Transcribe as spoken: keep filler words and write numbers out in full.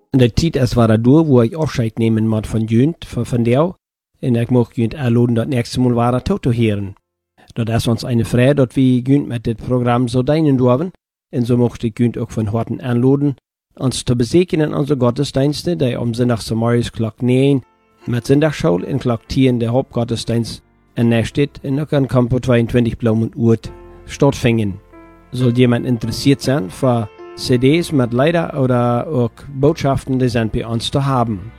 In der Zeit, es war da durch, wo ich Abscheid nehmen muss von Jünd, von, von der. Und ich möchte Jünd einladen, das nächste Mal war er zu hören. Das ist uns eine Freude, dass wir Jünd mit dem Programm so dienen dürfen. Und so möchte ich Jünd auch von Horten einladen, uns zu besegnen in unsere Gottesdienste, die am Sonntag zum Morgens Glock neun mit Sonntagsschule in Glock zehn der Hauptgottesdienst in Neustadt in auch an Campo zweiundzwanzig Blaumund Urt stattfinden. Soll jemand interessiert sein für C Ds mit Lieder oder auch Botschaften, die sind bei uns zu haben.